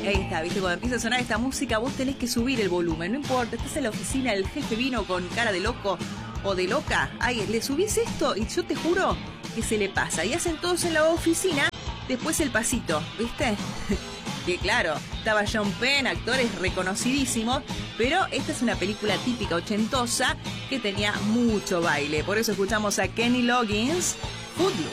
ahí está, ¿viste? Cuando empieza a sonar esta música, vos tenés que subir el volumen. No importa, estás en la oficina, el jefe vino con cara de loco o de loca. Ay, le subís esto y yo te juro que se le pasa. Y hacen todos en la oficina, después el pasito, ¿viste? Que claro, estaba Sean Penn, actores reconocidísimos, pero esta es una película típica ochentosa que tenía mucho baile. Por eso escuchamos a Kenny Loggins, Footloose.